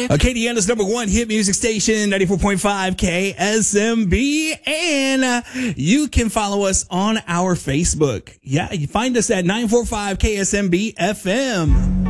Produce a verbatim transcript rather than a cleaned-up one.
Acadiana's number one hit music station, ninety-four point five K S M B. And uh, you can follow us on our Facebook. Yeah, you find us at nine four five K S M B F M.